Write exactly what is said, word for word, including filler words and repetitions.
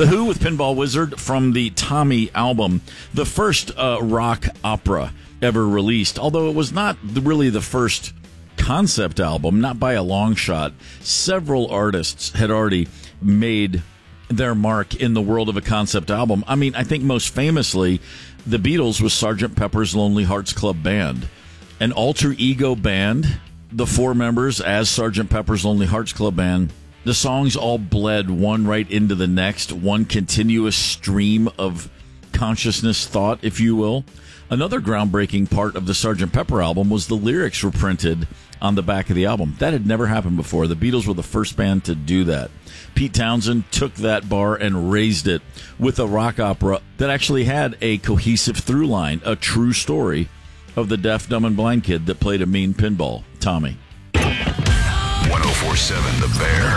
The Who with Pinball Wizard from the Tommy album, the first uh, rock opera ever released, although it was not really the first concept album, not by a long shot. Several artists had already made their mark in the world of a concept album. I mean, I think most famously, the Beatles with Sergeant Pepper's Lonely Hearts Club Band, an alter ego band, the four members as Sergeant Pepper's Lonely Hearts Club Band. The songs all bled one right into the next, one continuous stream of consciousness thought, if you will. Another groundbreaking part of the Sergeant Pepper album was the lyrics were printed on the back of the album. That had never happened before. The Beatles were the first band to do that. Pete Townsend took that bar and raised it with a rock opera that actually had a cohesive through line, a true story of the deaf, dumb, and blind kid that played a mean pinball, Tommy. one oh four point seven The Bear.